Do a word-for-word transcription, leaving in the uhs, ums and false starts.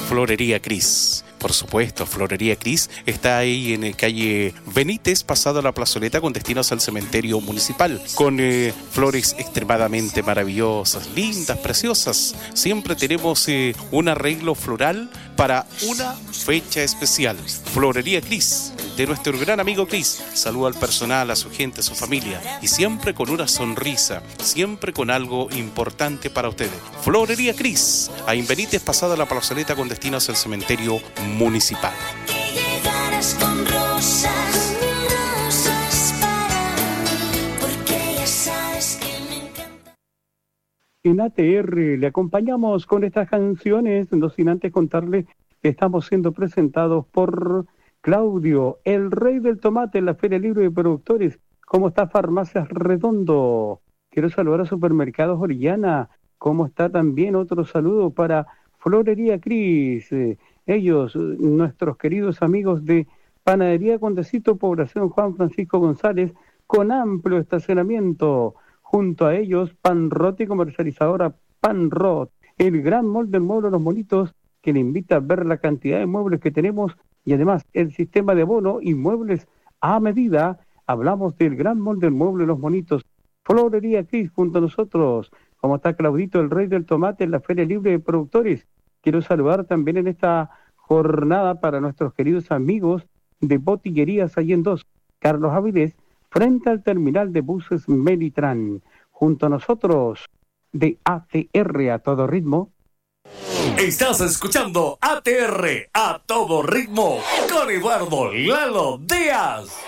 Florería Cris. Por supuesto, Florería Cris está ahí en calle Benítez, pasado a la plazoleta con destinos al cementerio municipal, con eh, flores extremadamente maravillosas, lindas, preciosas. Siempre tenemos eh, un arreglo floral para una fecha especial. Florería Cris, de nuestro gran amigo Cris. Saluda al personal, a su gente, a su familia, y siempre con una sonrisa, siempre con algo importante para ustedes. Florería Cris, ahí en Benítez, pasado a la plazoleta con destinos al cementerio municipal. Con rosas, rosas para mí, porque ya sabes que me encanta. En A T R le acompañamos con estas canciones, no sin antes contarle que estamos siendo presentados por Claudio, el rey del tomate en la Feria Libre de Productores. ¿Cómo está Farmacias Redondo? Quiero saludar a Supermercados Orellana. ¿Cómo está también? Otro saludo para Florería Cris. Eh, ellos, nuestros queridos amigos de Panadería Condecito, Población Juan Francisco González, con amplio estacionamiento. Junto a ellos, Panrot y comercializadora Panrot, el gran molde del mueble Los Monitos, que le invita a ver la cantidad de muebles que tenemos y además el sistema de bono y muebles a medida. Hablamos del gran molde del mueble Los Monitos. Florería Cris junto a nosotros. ¿Cómo está Claudito, el rey del tomate en la Feria Libre de Productores? Quiero saludar también en esta jornada para nuestros queridos amigos de Botillerías Allendós, Carlos Avilés, frente al terminal de buses Melitran. Junto a nosotros, de A T R a todo ritmo. Estás escuchando A T R a todo ritmo con Eduardo Lalo Díaz.